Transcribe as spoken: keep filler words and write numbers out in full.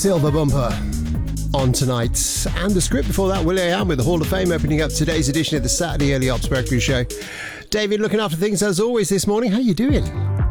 Silver Bumper on tonight. And the script before that, will.i.am with the Hall of Fame opening up today's edition of the Saturday Early Ops Breakfast Show. David looking after things as always this morning. How you doing?